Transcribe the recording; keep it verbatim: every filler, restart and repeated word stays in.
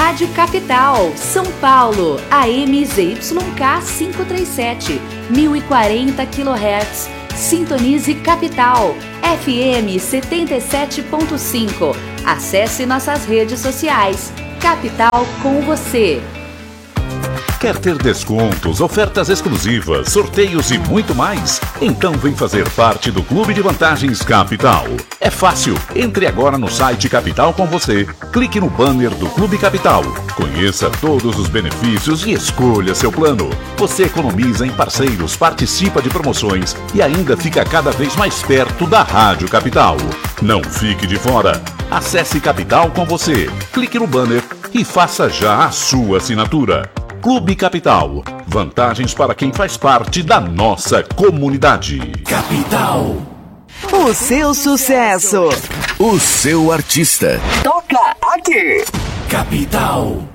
Rádio Capital, São Paulo, A M Z Y K quinhentos e trinta e sete, mil e quarenta quilohertz. Sintonize Capital, F M setenta e sete ponto cinco. Acesse nossas redes sociais. Capital com você. Quer ter descontos, ofertas exclusivas, sorteios e muito mais? Então vem fazer parte do Clube de Vantagens Capital. É fácil. Entre agora no site Capital com você. Clique no banner do Clube Capital. Conheça todos os benefícios e escolha seu plano. Você economiza em parceiros, participa de promoções e ainda fica cada vez mais perto da Rádio Capital. Não fique de fora. Acesse Capital com você. Clique no banner e faça já a sua assinatura. Clube Capital. Vantagens para quem faz parte da nossa comunidade. Capital. O seu sucesso. O seu artista. Toca aqui. Capital.